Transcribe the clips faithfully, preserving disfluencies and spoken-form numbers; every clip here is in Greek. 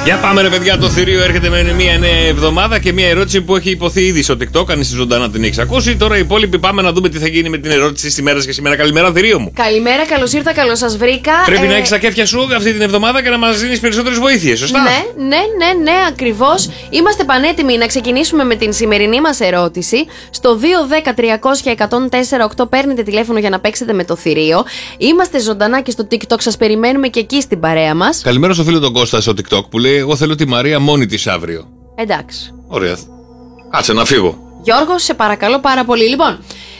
Για πάμε ρε παιδιά, το θηρίο έρχεται με μια νέα εβδομάδα και μια ερώτηση που έχει υποθεί ήδη στο TikTok. Αν είσαι ζωντανά την έχεις ακούσει. Τώρα οι υπόλοιποι πάμε να δούμε τι θα γίνει με την ερώτηση της ημέρας και σήμερα. Καλημέρα, θηρίο μου. Καλημέρα, καλώς ήρθα, καλώς σας βρήκα. Πρέπει ε... να έχεις τα κέφια σου αυτή την εβδομάδα και να μας δίνεις περισσότερες βοήθειες, σωστά? Ναι, ναι, ναι, ναι, ακριβώς. Είμαστε πανέτοιμοι να ξεκινήσουμε με την σημερινή μας ερώτηση. Στο δύο ένα μηδέν τρία μηδέν ένα μηδέν τέσσερα οκτώ παίρνετε τηλέφωνο για να παίξετε με το θηρίο. Είμαστε ζωντανά και στο TikTok, σας περιμένουμε και εκεί στην παρέα μας. Καλημέρα στο φίλο τον Κώστα στο TikTok που λέει: εγώ θέλω τη Μαρία μόνη της αύριο. Εντάξει. Ωραία. Κάτσε να φύγω. Γιώργο, σε παρακαλώ πάρα πολύ. Λοιπόν,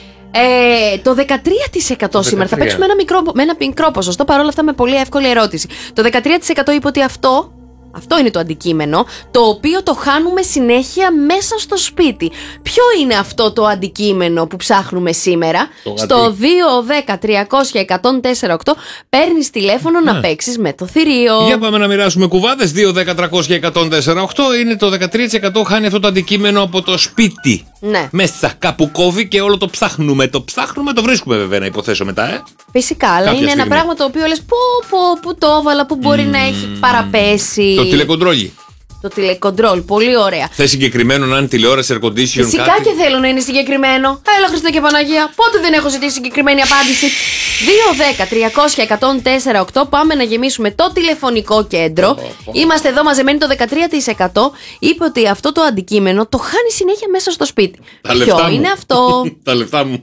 ε, το δεκατρία τοις εκατό σήμερα θα παίξουμε ένα μικρό, με ένα μικρό ποσοστό, παρόλα αυτά με πολύ εύκολη ερώτηση. Το δεκατρία τοις εκατό είπε ότι αυτό, αυτό είναι το αντικείμενο, το οποίο το χάνουμε συνέχεια μέσα στο σπίτι. Ποιο είναι αυτό το αντικείμενο που ψάχνουμε σήμερα? Στο δύο ένα μηδέν τρία μηδέν ένα μηδέν τέσσερα οκτώ παίρνεις τηλέφωνο να παίξεις με το θηρίο. Για πάμε να μοιράσουμε κουβάδες. δύο ένα μηδέν τρία μηδέν ένα μηδέν τέσσερα οκτώ είναι το δεκατρία τοις εκατό χάνει αυτό το αντικείμενο από το σπίτι. Ναι. Μέσα κάπου κόβει και όλο το ψάχνουμε. Το ψάχνουμε, το βρίσκουμε βέβαια, να υποθέσω μετά, ε. Φυσικά, αλλά Κάποια είναι στιγμή. ένα πράγμα το οποίο λες πω, πω, που το έβαλα, που μπορεί mm. να έχει παραπέσει. Το τηλεκοντρόλι. Το τηλεκοντρόλ, πολύ ωραία. Θες συγκεκριμένο να είναι τηλεόραση, air condition, Φυσικά κάτι? και θέλω να είναι συγκεκριμένο. Έλα Χριστέ και Παναγία, πότε δεν έχω ζητήσει συγκεκριμένη απάντηση. δύο ένα μηδέν τρία μηδέν ένα μηδέν τέσσερα οκτώ πάμε να γεμίσουμε το τηλεφωνικό κέντρο. Oh, oh. Είμαστε εδώ μαζεμένοι. Το δεκατρία τοις εκατό είπε ότι αυτό το αντικείμενο το χάνει συνέχεια μέσα στο σπίτι. Τα Ποιο είναι αυτό? Τα λεφτά μου.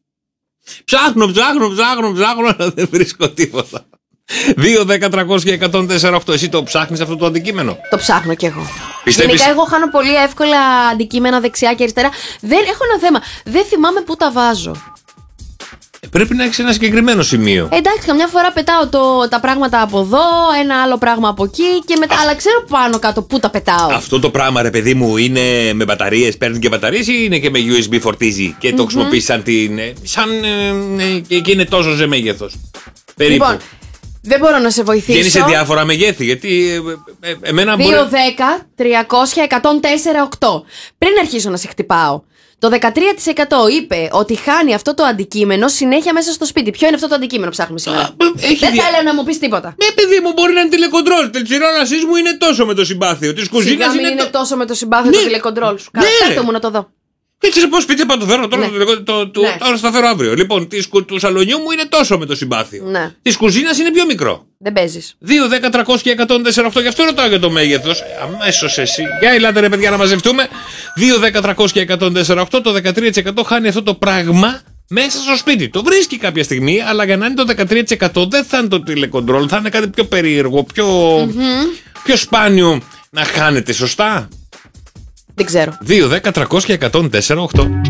Ψάχνω, ψάχνω, ψάχνω, ψάχνω, αλλά δεν βρίσκω τίποτα. δύο ένα μηδέν τρία μηδέν ένα μηδέν τέσσερα οκτώ Εσύ το ψάχνεις αυτό το αντικείμενο? Το ψάχνω κι εγώ. Πιστεύεις... Γενικά εγώ χάνω πολύ εύκολα αντικείμενα δεξιά και αριστερά. Δεν έχω ένα θέμα. Δεν θυμάμαι πού τα βάζω. Πρέπει να έχεις ένα συγκεκριμένο σημείο. Εντάξει, καμιά φορά πετάω το, τα πράγματα από εδώ, ένα άλλο πράγμα από εκεί και μετά. Α... Αλλά ξέρω πάνω κάτω πού τα πετάω. Αυτό το πράγμα, ρε παιδί μου, είναι με μπαταρίες, παίρνει και μπαταρίες, ή είναι και με γιου ες μπι φορτίζει και το mm-hmm. χρησιμοποιείς σαν την. σαν. Ε, και, και είναι τόσο σε μέγεθος. Περίπου. Λοιπόν, δεν μπορώ να σε βοηθήσω. Και είναι σε διάφορα μεγέθη, γιατί ε, ε, εμένα μπορεί. δύο ένα μηδέν τρία μηδέν ένα μηδέν τέσσερα οκτώ Πριν αρχίσω να σε χτυπάω, το δεκατρία τοις εκατό είπε ότι χάνει αυτό το αντικείμενο συνέχεια μέσα στο σπίτι. Ποιο είναι αυτό το αντικείμενο που ψάχνουμε σήμερα? Α, δεν δια... θα έλεγα να μου πεις τίποτα. Ναι, παιδί μου, μπορεί να είναι τηλεκοντρόλ. Το τσιρόνασής μου είναι τόσο με το συμπάθειο. Τη κουζίνα είναι, είναι το... τόσο με το συμπάθειο ναι. Το τηλεκοντρόλ σου. Ναι. Κάτω μου να το δω. Έτσι σε πω σπίτι, πάω το φέρω τώρα. Ναι. Το, το, το, ναι. Τώρα θα φέρω αύριο. Λοιπόν, της, του σαλονιού μου είναι τόσο με το συμπάθειο. Ναι. Τη κουζίνα είναι πιο μικρό. Δεν παίζεις. δύο ένα μηδέν τρία μηδέν ένα μηδέν τέσσερα οκτώ Γι' αυτό ρωτάω για το μέγεθος. Αμέσως εσύ. Για ελάτε ρε παιδιά να μαζευτούμε. δύο ένα μηδέν τρία μηδέν ένα μηδέν τέσσερα οκτώ Το δεκατρία τοις εκατό χάνει αυτό το πράγμα μέσα στο σπίτι. Το βρίσκει κάποια στιγμή, αλλά για να είναι το δεκατρία τοις εκατό δεν θα είναι το τηλεκοντρόλ. Θα είναι κάτι πιο περίεργο, πιο, mm-hmm. πιο σπάνιο να χάνεται, σωστά? Δεν ξέρω. δύο ένα μηδέν τρία μηδέν ένα μηδέν τέσσερα οκτώ